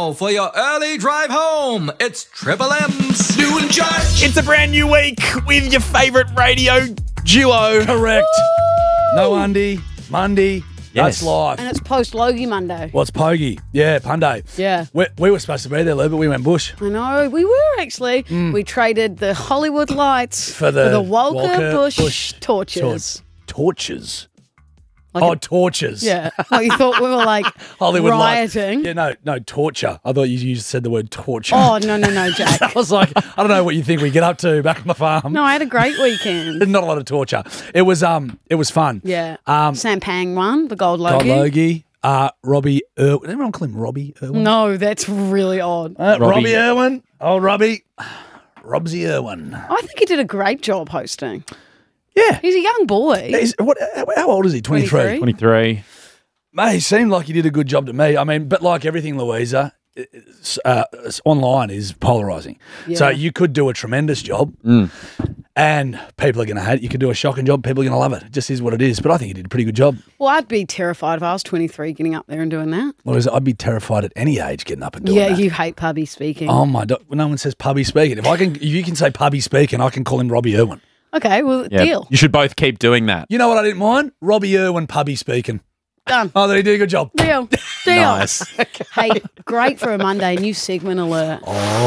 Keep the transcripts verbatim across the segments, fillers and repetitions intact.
now for your early drive home. It's Triple M's New and Judge. It's a brand new week with your favourite radio duo. Correct. No Undy, Monday. Yes. That's live. And it's post Logie Monday. What's Pogie? Yeah, Punday. Yeah. We, we were supposed to be there, Lou, but we went bush. I know, we were actually. Mm. We traded the Hollywood lights For the Walker, Walker Bush, Bush torches. Tor- torches? Like oh, a- torches. Yeah. Like you thought we were like Hollywood lights. rioting. Yeah, no, no, torture. I thought you, you said the word torture. Oh, no, no, no, Jack. I was like, I don't know what you think we get up to back on the farm. No, I had a great weekend. Not a lot of torture. It was um, it was fun. Yeah. Um, Sam Pang won the gold God Logie. Logie, uh, Robbie Irwin. Did everyone call him Robbie Irwin? No, that's really odd. Uh, Robbie. Robbie Irwin. Oh, Robbie. Robsy Irwin. I think he did a great job hosting. Yeah. He's a young boy. He's, what, how old is he? twenty-three. twenty-three. twenty-three. Mate, he seemed like he did a good job to me. I mean, but like everything, Louisa, it's, uh, it's online is polarising. So Yeah. you could do a tremendous job Mm. and people are going to hate it. You could do a shocking job, people are going to love it. It just is what it is. But I think he did a pretty good job. Well, I'd be terrified if I was twenty-three getting up there and doing that. Louisa, I'd be terrified at any age getting up and doing Yeah, that. you hate pubby speaking. Oh, my God. No one says pubby speaking. If I can, if you can say pubby speaking, I can call him Robbie Irwin. Okay, well, Yeah. deal. You should both keep doing that. You know what I didn't mind? Robbie Irwin pubby speaking. Done. Oh, that he did a good job. Deal. Deal. Nice. Hey, great for a Monday. New segment alert.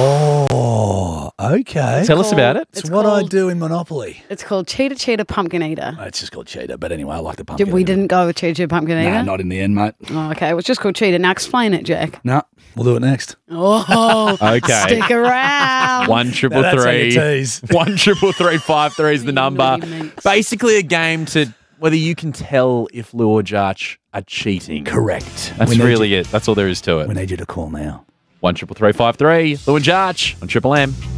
Oh, okay. Tell us about it. It's, It's what I called- do in Monopoly. It's called Cheetah Cheetah Pumpkin Eater. It's just called cheetah, but anyway, I like the pumpkin. Did, we Eater. didn't go with Cheetah Cheetah Pumpkin Eater? Nah, not in the end, mate. Oh, okay, it was just called Cheetah. Now explain it, Jack. No, we'll do it next. Oh, Okay. stick around. One triple Now that's how you three. tease. One triple three five three is the number. Naughty minx. Basically, a game to whether you can tell if Lou or Jarch are cheating. Correct. That's We need really you- it. That's all there is to We it. need you to call now. One triple three five three. Lou and Jarch on Triple M.